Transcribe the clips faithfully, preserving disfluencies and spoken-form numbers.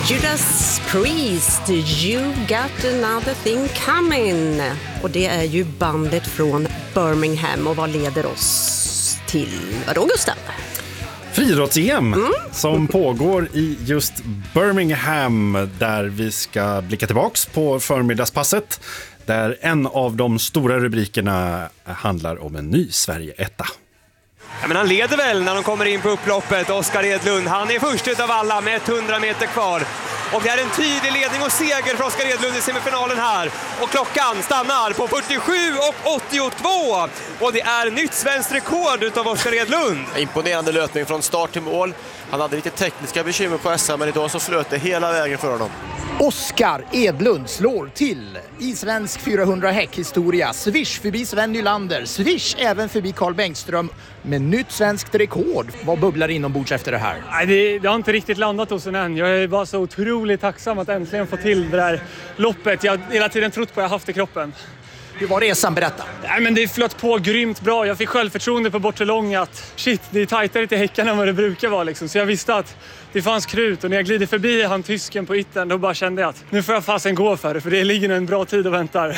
Judas Priest, You Got Another Thing Coming. Och det är ju bandet från Birmingham. Och vad leder oss till? Vadå, Gustav? Friidrotts-E M mm. som pågår i just Birmingham, där vi ska blicka tillbaks på förmiddagspasset, där en av de stora rubrikerna handlar om en ny Sverige-etta. Ja, men han leder väl när de kommer in på upploppet, Oskar Edlund. Han är först utav alla med hundra meter kvar. Och det är en tydlig ledning och seger för Oskar Edlund i semifinalen här. Och klockan stannar på fyrtiosju och åttiotvå. Och det är nytt svenskt rekord utav Oskar Edlund. Imponerande löpning från start till mål. Han hade lite tekniska bekymmer på S M, men idag så flöt det hela vägen för honom. Oskar Edlund slår till i svensk fyrahundra häckhistoria. Swish förbi Sven Nylander. Swish även förbi Carl Bengtström. Med nytt svenskt rekord. Vad bubblar inombords efter det här? Nej, det, det har inte riktigt landat hos en än. Jag är bara så otroligt tacksam att äntligen få till det där loppet. Jag har hela tiden trott på att jag haft i kroppen. Hur var resan? Berätta. Nej, men det flöt på grymt bra. Jag fick självförtroende på bortre lång att shit, det är tajtare till häckarna än vad det brukar vara. Liksom. Så jag visste att det fanns krut. Och när jag glider förbi han tysken på yttern, då bara kände jag att nu får jag fasen gå för det. För det ligger en bra tid och väntar.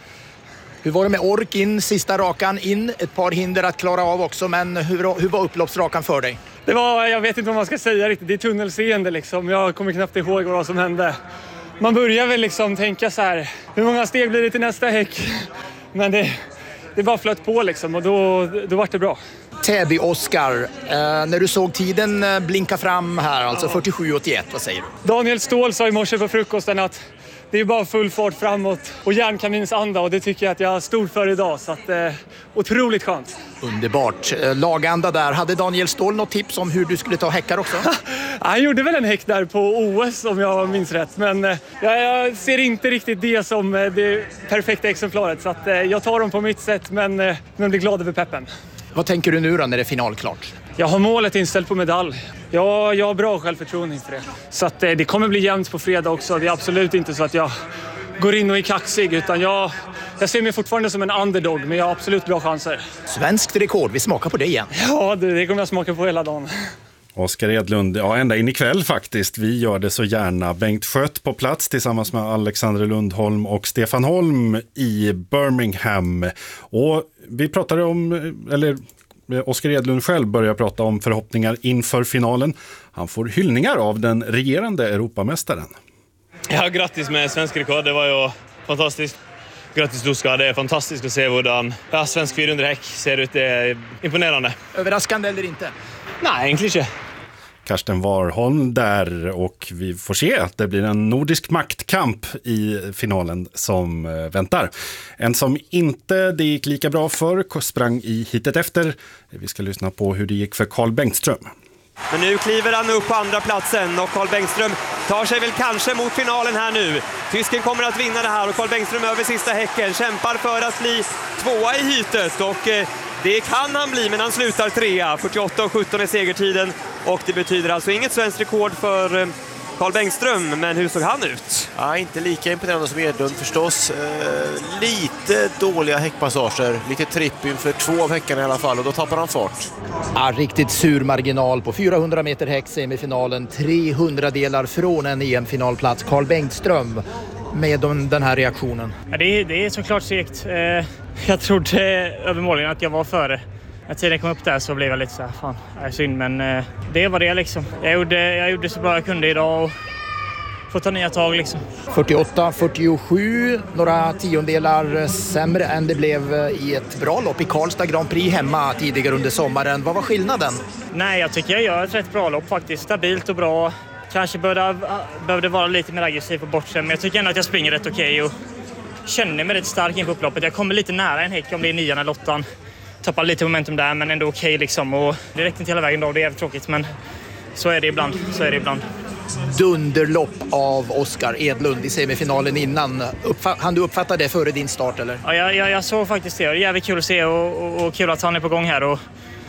Hur var det med ork in, sista rakan in? Ett par hinder att klara av också, men hur, hur var upploppsrakan för dig? Det var, jag vet inte vad man ska säga riktigt. Det är tunnelseende liksom. Jag kommer knappt ihåg vad som hände. Man börjar väl liksom tänka så här, hur många steg blir det till nästa häck? Men det, det bara flöt på liksom, och då, då var det bra. Täby Oskar, eh, när du såg tiden blinka fram här, alltså fyrtiosju åttioett, vad säger du? Daniel Ståhl sa i morse på frukosten att det är bara full fart framåt och järnkamins anda, och det tycker jag att jag har stor för idag, så att eh, otroligt skönt. Underbart. Laganda där. Hade Daniel Ståhl något tips om hur du skulle ta häckar också? Han gjorde väl en häck där på O S om jag minns rätt, men eh, jag ser inte riktigt det som eh, det perfekta exemplaret, så att eh, jag tar dem på mitt sätt, men, eh, men blir glad över peppen. Vad tänker du nu då när det är finalklart? Jag har målet inställt på medalj. Jag, jag har bra självförtroende inför det. Så att, eh, det kommer bli jämnt på fredag också. Det är absolut inte så att jag går in och är kaxig, utan jag, jag ser mig fortfarande som en underdog, men jag har absolut bra chanser. Svenskt rekord, vi smakar på det igen. Ja, det, det kommer jag smaka på hela dagen. Oskar Edlund, ja, ända in ikväll faktiskt. Vi gör det så gärna. Bengt Schött på plats tillsammans med Alexander Lundholm och Stefan Holm i Birmingham. Och vi pratade om, eller Oskar Edlund själv börjar prata om förhoppningar inför finalen. Han får hyllningar av den regerande Europamästaren. Ja, grattis med svensk rekord. Det var ju fantastiskt. Grattis Duska, det är fantastiskt att se hur ja, svensk fyrahundra häck ser ut. Det är imponerande. Överraskande eller inte? Nej, egentligen inte. Karsten Warholm där, och vi får se att det blir en nordisk maktkamp i finalen som väntar. En som inte det gick lika bra för sprang i hitet efter. Vi ska lyssna på hur det gick för Carl Bengtström. Men nu kliver han upp på andra platsen och Carl Bengtström tar sig väl kanske mot finalen här nu. Tysken kommer att vinna det här och Carl Bengtström över sista häcken kämpar för att bli tvåa i hitet, och eh, det kan han bli, men han slutar trea. fyrtioåtta och sjutton är segertiden, och det betyder alltså inget svenskt rekord för eh, Carl Bengtström, men hur såg han ut? Ja, inte lika imponerande som Edlund förstås. Eh, lite dåliga häckpassager, lite tripp inför två av häckarna i alla fall, och då tappar han fart. Ja, riktigt sur marginal på fyrahundra meter häck semifinalen. trehundra delar från en E M-finalplats. Carl Bengtström med den här reaktionen. Ja, det, är, det är såklart segt. Eh, jag trodde övermåligen att jag var före. När tiden kom upp där så blev jag lite så här, fan, det är synd, men eh, det var det liksom. Jag gjorde, jag gjorde så bra jag kunde idag och får ta nya tag liksom. fyrtioåtta fyrtiosju, några tiondelar sämre än det blev i ett bra lopp i Karlstad Grand Prix hemma tidigare under sommaren. Vad var skillnaden? Nej, jag tycker jag gör ett rätt bra lopp faktiskt. Stabilt och bra. Kanske behövde, behövde vara lite mer aggressiv på bortsen, men jag tycker ändå att jag springer rätt okej och känner mig rätt stark in på upploppet. Jag kommer lite nära en häck om det är nian eller åttan. Tappar lite momentum där, men ändå okej liksom, och det räckte inte hela vägen då. Det är tråkigt, men så är det ibland. Så är det ibland. Dunderlopp av Oskar Edlund i semifinalen innan. Uppfatt, han du uppfatta det före din start, eller? Ja, jag, jag, jag såg faktiskt det. Det är jävligt kul att se och, och, och kul att han är på gång här. Och,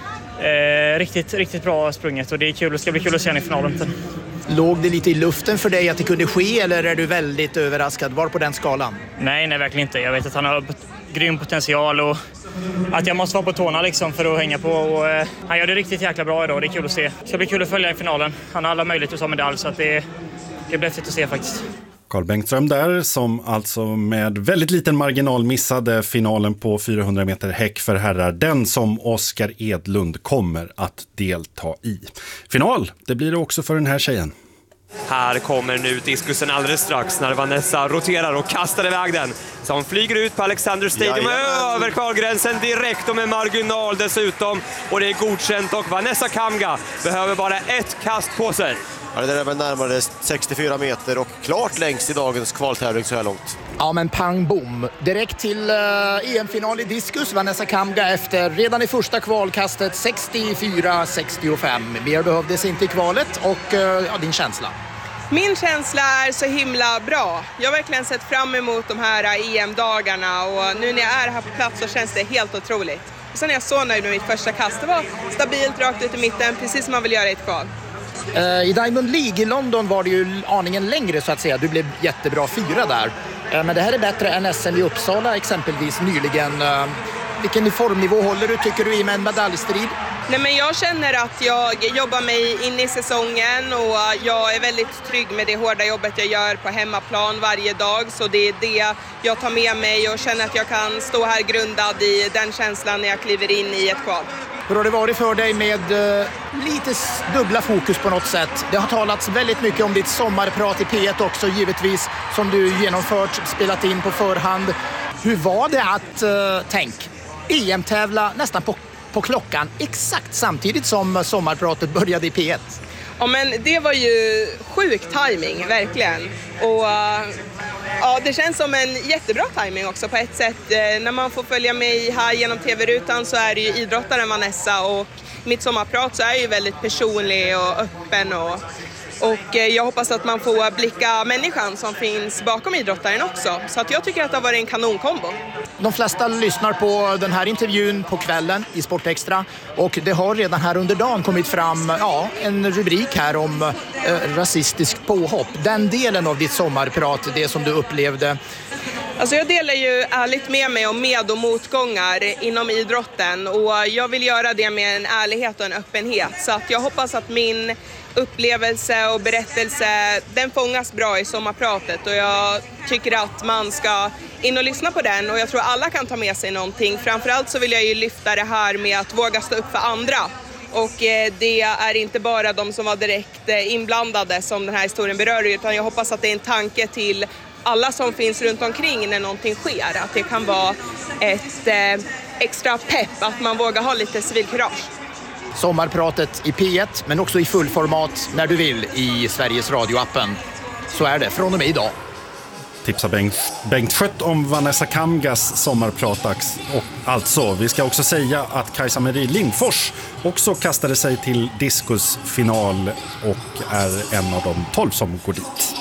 eh, riktigt, riktigt bra sprunget, och det är kul. Det ska bli kul att se han i finalen. Låg det lite i luften för dig att det kunde ske, eller är du väldigt överraskad? Var på den skalan? Nej, nej, verkligen inte. Jag vet att han har grym potential och att jag måste vara på tårna liksom för att hänga på. Och, eh, han gör det riktigt jäkla bra idag. Det är kul att se. Det ska bli kul att följa i finalen. Han har alla möjligheter att ta medalj, så att det, det blir häftigt att se faktiskt. Carl Bengtström där, som alltså med väldigt liten marginal missade finalen på fyrahundra meter häck för herrar. Den som Oskar Edlund kommer att delta i. Final, det blir det också för den här tjejen. Här kommer nu diskusen alldeles strax när Vanessa roterar och kastar iväg den. Som flyger ut på Alexander Stadium Jajamän. över kvalgränsen direkt och med marginal dessutom. Och det är godkänt och Vanessa Kamga behöver bara ett kast på sig. Ja, det där är väl närmare sextiofyra meter och klart längst i dagens kvaltävling så här långt. Ja, men pang bom. Direkt till uh, E M-final i diskus. Vanessa Kamga efter redan i första kvalkastet sextiofyra sextiofem. Mer behövdes inte i kvalet och uh, ja, din känsla? Min känsla är så himla bra. Jag har verkligen sett fram emot de här E M-dagarna och nu när jag är här på plats så känns det helt otroligt. Och sen är jag så nöjd med mitt första kast. Det var stabilt rakt ut i mitten, precis som man vill göra i ett kval. I Diamond League i London var det ju aningen längre så att säga. Du blev jättebra fyra där. Men det här är bättre än S M i Uppsala exempelvis nyligen. Vilken formnivå håller du, tycker du, i med en medaljstrid? Nej, men jag känner att jag jobbar mig in i säsongen och jag är väldigt trygg med det hårda jobbet jag gör på hemmaplan varje dag. Så det är det jag tar med mig och känner att jag kan stå här grundad i den känslan när jag kliver in i ett kval. Hur har det varit för dig med uh, lite dubbla fokus på något sätt? Det har talats väldigt mycket om ditt sommarprat i P ett också, givetvis, som du genomfört, spelat in på förhand. Hur var det att, uh, tänk, E M-tävla nästan på, på klockan exakt samtidigt som sommarpratet började i P ett? Ja, men det var ju sjuk timing, verkligen. Och uh, ja, det känns som en jättebra timing också på ett sätt. Uh, när man får följa mig här genom tv-rutan så är det ju idrottaren Vanessa och mitt sommarprat så är ju väldigt personlig och öppen och Och jag hoppas att man får blicka människan som finns bakom idrottaren också. Så att jag tycker att det har varit en kanonkombo. De flesta lyssnar på den här intervjun på kvällen i Sport Extra. Och det har redan här under dagen kommit fram ja, en rubrik här om eh, rasistiskt påhopp. Den delen av ditt sommarprat, det som du upplevde. Alltså jag delar ju ärligt med mig om med- och motgångar inom idrotten. Och jag vill göra det med en ärlighet och en öppenhet. Så att jag hoppas att min upplevelse och berättelse, den fångas bra i sommarpratet. Och jag tycker att man ska in och lyssna på den. Och jag tror alla kan ta med sig någonting. Framförallt så vill jag ju lyfta det här med att våga stå upp för andra. Och det är inte bara de som var direkt inblandade som den här historien berör. Utan jag hoppas att det är en tanke till alla som finns runt omkring när någonting sker. Att det kan vara ett eh, extra pepp, att man vågar ha lite civilkurage. Sommarpratet i P ett, men också i fullformat när du vill i Sveriges Radio-appen. Så är det från och med idag. Tipsar Bengt, Bengt Schött om Vanessa Kamgas sommarprat. Och alltså, vi ska också säga att Kajsa-Marie Lindfors också kastade sig till diskusfinal och är en av de tolv som går dit.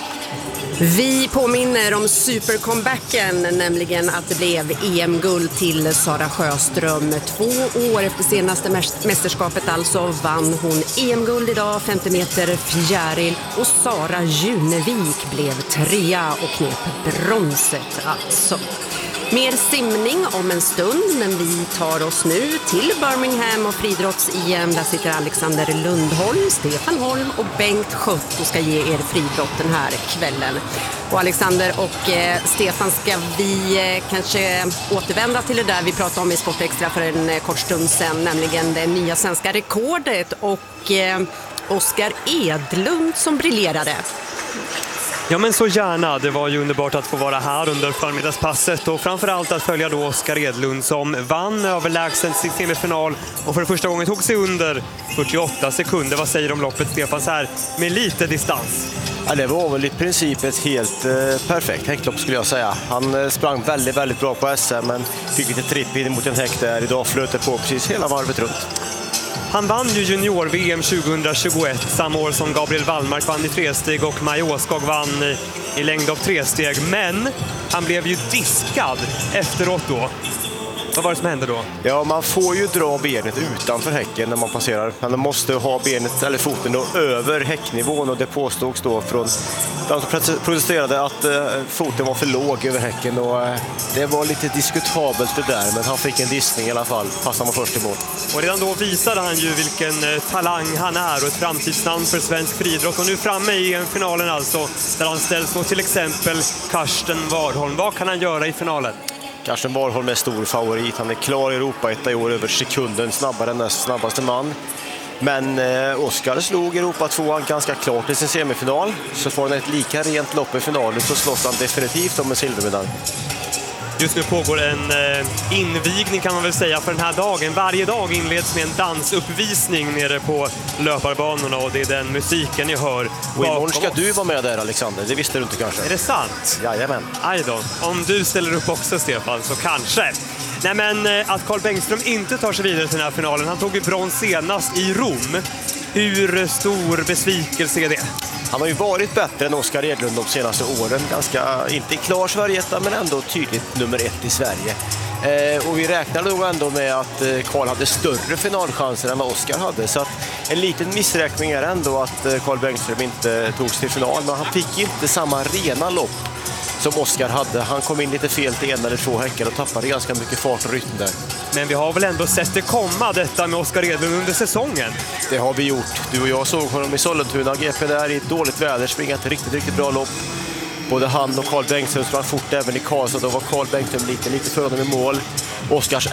Vi påminner om supercomebacken, nämligen att det blev E M-guld till Sara Sjöström. Två år efter senaste mästerskapet alltså vann hon E M-guld idag, femtio meter fjäril, och Sara Junevik blev trea och knep bronset alltså. Mer simning om en stund, men vi tar oss nu till Birmingham och friidrotts-E M. Där sitter Alexander Lundholm, Stefan Holm och Bengt Schött och ska ge er friidrotten här kvällen. Och Alexander och eh, Stefan, ska vi eh, kanske återvända till det där vi pratade om i Sport Extra för en eh, kort stund sedan, nämligen det nya svenska rekordet och eh, Oskar Edlund som briljerade. Ja, men så gärna. Det var ju underbart att få vara här under förmiddagspasset och framförallt att följa då Oskar Edlund som vann överlägsen sin semifinal och för första gången tog sig under fyrtioåtta sekunder. Vad säger du om loppet, Stefan, så här med lite distans? Ja, det var väl i princip ett helt eh, perfekt häcklopp skulle jag säga. Han eh, sprang väldigt, väldigt bra på S M, men fick lite tripp in mot en häck där. Idag flöt det på precis hela varvet runt. Han vann ju junior-V M tjugohundratjugoett samma år som Gabriel Wallmark vann i tresteg och Maj Åskog vann i, i längd av tresteg. Men han blev ju diskad efteråt då. Vad var det som hände då? Ja, man får ju dra benet utanför häcken när man passerar. Men man måste ha benet eller foten då över häcknivån, och det påstås då från de som protesterade att eh, foten var för låg över häcken, och eh, det var lite diskutabelt det där, men han fick en dissning i alla fall fast han var först i mål. Och redan då visade han ju vilken eh, talang han är och ett framtidsnamn för svensk friidrott, och nu framme i en finalen alltså där han ställs mot till exempel Karsten Warholm. Vad kan han göra i finalen? Karsten Warholm är stor favorit. Han är klar i Europa ett i år över sekunden snabbare än näst snabbaste man. Men eh, Oskar slog Europa tvåan ganska klart i sin semifinal. Så får han ett lika rent lopp i finalen så slåss han definitivt om en silvermedalj. Just nu pågår en eh, invigning kan man väl säga för den här dagen. Varje dag inleds med en dansuppvisning nere på löparbanorna, och det är den musiken ni hör. Och imorgon ska du vara med där, Alexander. Det visste du inte kanske. Är det sant? Jajamän. Aj då. Om du ställer upp också, Stefan, så kanske. Nej, men eh, att Carl Bengström inte tar sig vidare till den här finalen. Han tog ju brons senast i Rom. Hur stor besvikelse är det? Han har ju varit bättre än Oskar Edlund de senaste åren. Ganska, inte klar Sverigeetta, men ändå tydligt nummer ett i Sverige. Eh, och vi räknade nog ändå med att eh, Carl hade större finalchanser än vad Oskar hade. Så att en liten missräkning är ändå att eh, Carl Bengström inte togs till final. Men han fick inte samma rena lopp som Oskar hade. Han kom in lite fel till en eller två häckar och tappade ganska mycket fart och rytm där. Men vi har väl ändå sett det komma, detta med Oskar Edlund under säsongen? Det har vi gjort. Du och jag såg honom i Sollentuna G P där i ett dåligt väder, springa ett riktigt, riktigt bra lopp. Både han och Carl Bengström sprang fort även i Karlstad. Då var Carl Bengström lite, lite för honom i mål. Oskars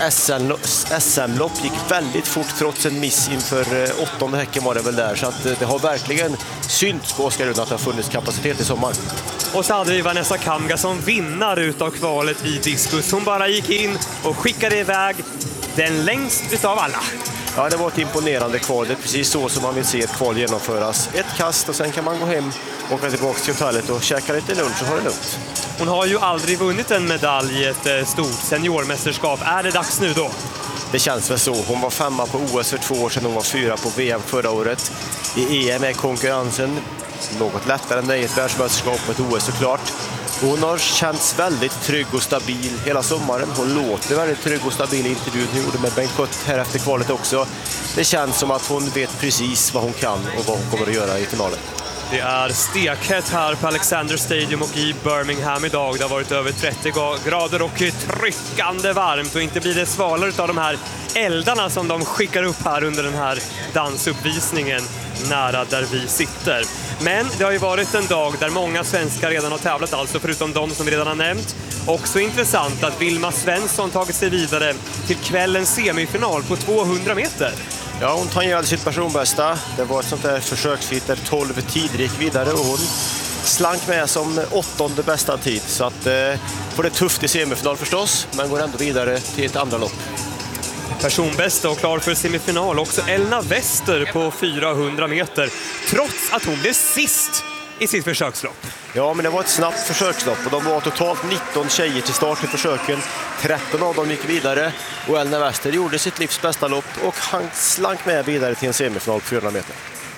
S M-lopp gick väldigt fort trots en miss inför åttonde häcken var det väl där. Så att det har verkligen synts på Oskar Edlund att det har funnits kapacitet i sommar. Och så hade vi Vanessa Kamga som vinnare utav kvalet i diskus. Hon bara gick in och skickade iväg den längst utav alla. Ja, det var ett imponerande kval. Det är precis så som man vill se ett kval genomföras. Ett kast och sen kan man gå hem, åka tillbaka till hotellet och käka lite lunch och ha det lugnt. Hon har ju aldrig vunnit en medalj i ett stort seniormästerskap. Är det dags nu då? Det känns väl så. Hon var femma på O S för två år sedan. Hon var fyra på V M förra året. I E M är konkurrensen något lättare än det i ett världsmästerskap på ett O S såklart. Hon har känts väldigt trygg och stabil hela sommaren. Hon låter väldigt trygg och stabil i intervjun hon gjorde med Bengt Schött här efter kvalet också. Det känns som att hon vet precis vad hon kan och vad hon kommer att göra i finalen. Det är stekhett här på Alexander Stadium och i Birmingham idag. Det har varit över trettio grader och tryckande varmt, och inte blir det svalare av de här eldarna som de skickar upp här under den här dansuppvisningen nära där vi sitter. Men det har ju varit en dag där många svenskar redan har tävlat, alltså förutom de som vi redan har nämnt. Också intressant att Vilma Svensson tagit sig vidare till kvällens semifinal på tvåhundra meter. Ja, hon tangerade sitt personbästa. Det var ett sånt där försöksfit där tolv tider gick vidare och hon slank med som åttonde bästa tid. Så att eh, får det tufft i semifinal förstås, men går ändå vidare till ett andra lopp. Personbästa och klar för semifinal också Elna Wester på fyrahundra meter, trots att hon blev sist i sitt försökslopp. Ja, men det var ett snabbt försökslopp och de var totalt nitton tjejer till start i försöken. tretton av dem gick vidare och Elna Wester gjorde sitt livs bästa lopp och han slank med vidare till en semifinal på fyrahundra meter.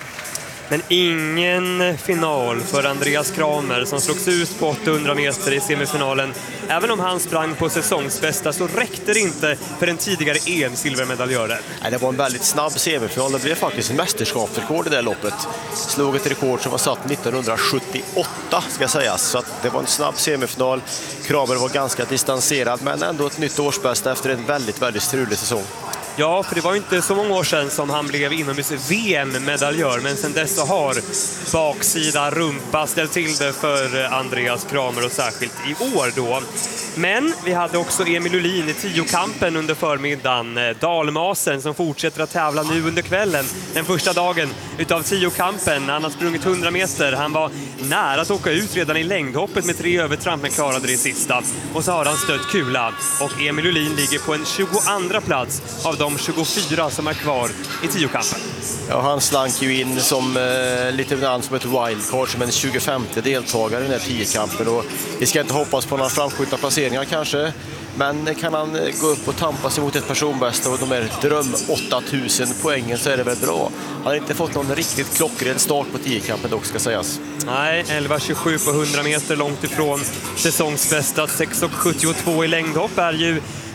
Men ingen final för Andreas Kramer som slogs ut på åttahundra meter i semifinalen. Även om han sprang på säsongsbästa så räckte det inte för den tidigare E M-silvermedaljören. Nej, det var en väldigt snabb semifinal. Det blev faktiskt en mästerskapsrekord i det loppet. Slog ett rekord som var satt nittonhundrasjuttioåtta ska sägas. Så att det var en snabb semifinal. Kramer var ganska distanserad men ändå ett nytt årsbästa efter en väldigt, väldigt strulig säsong. Ja, för det var inte så många år sedan som han blev inomhus V M-medaljör, men sedan dess så har baksida rumpa ställt till det för Andreas Kramer och särskilt i år då. Men vi hade också Emil Ullin i tiokampen under förmiddagen. Dalmasen som fortsätter att tävla nu under kvällen. Den första dagen utav tiokampen. Han har sprungit hundra meter. Han var nära att åka ut redan i längdhoppet med tre övertramp men klarade det sista. Och så har han stött kula. Och Emil Ullin ligger på en tjugoandra plats av de tjugofyra som är kvar i tiokampen. Ja, han slank ju in som eh, lite grann som ett wildcard, som en tjugofemte deltagare i den här tiokampen. Och vi ska inte hoppas på några framskjutna placeringar kanske, men kan han gå upp och tampa sig mot ett personbästa och de är dröm åtta tusen poängen så är det väl bra. Han har inte fått någon riktigt klockren start på tiokampen dock ska sägas. Nej, elva tjugosju på hundra meter långt ifrån säsongsbästa. sex sjuttiotvå i längdhopp är ju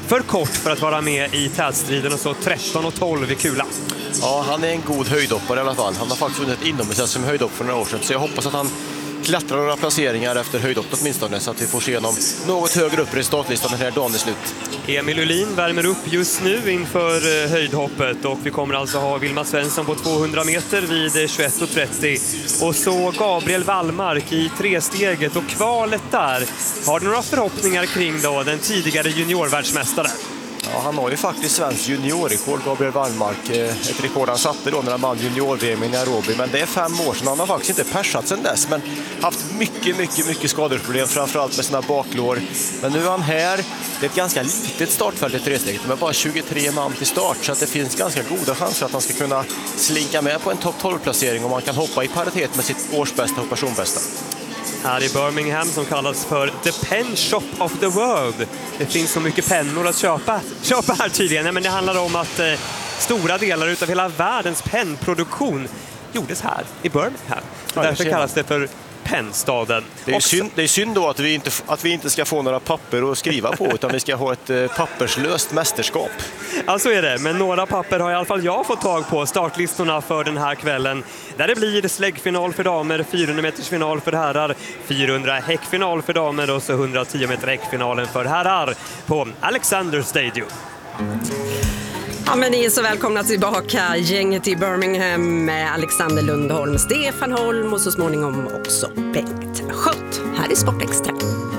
för kort för att vara med i tätstriden och så tretton och tolv i kula. Ja, han är en god höjdhoppare i alla fall. Han har faktiskt vunnit inom som höjdhopp för några år sedan, så jag hoppas att han klättrar några placeringar efter höjdhopp åtminstone, så att vi får se honom något högre upp i startlistan när dagen är slut. Emil Ullin värmer upp just nu inför eh, höjdhoppet och vi kommer alltså ha Vilma Svensson på tvåhundra meter vid tjugoett och trettio och så Gabriel Wallmark i tresteget och kvalet där. Har du några förhoppningar kring då den tidigare juniorvärldsmästaren? Ja, han har ju faktiskt svensk juniorrekord, Gabriel Wallmark. Ett rekord han satte då när han vann junior-V M i Nairobi. Men det är fem år sedan. Han har faktiskt inte persat sedan dess. Men haft mycket, mycket, mycket skadeproblem. Framförallt med sina baklår. Men nu är han här. Det är ett ganska litet startfält i tresteget. Med bara tjugotre man till start. Så att det finns ganska goda chanser att han ska kunna slinka med på en topp tolv-placering. Om man kan hoppa i paritet med sitt årsbästa och personbästa. Här i Birmingham som kallas för The Pen Shop of the World. Det finns så mycket pennor att köpa, köpa här tydligen. Nej, men det handlar om att eh, stora delar utav hela världens pennproduktion gjordes här i Birmingham. Ja, därför kallas det för pennstaden. Det är, synd, det är synd då att vi, inte, att vi inte ska få några papper att skriva på, utan vi ska ha ett eh, papperslöst mästerskap. Ja, så är det. Men några papper har i alla fall jag fått tag på. Startlistorna för den här kvällen. Där det blir släggfinal för damer, fyrahundra meters final för herrar, fyrahundra häckfinal för damer och så hundratio meter häckfinalen för herrar på Alexander Stadium. Ja, men ni är så välkomna tillbaka, gänget i Birmingham med Alexander Lundholm, Stefan Holm och så småningom också Bengt Schött. Här är Sportextra.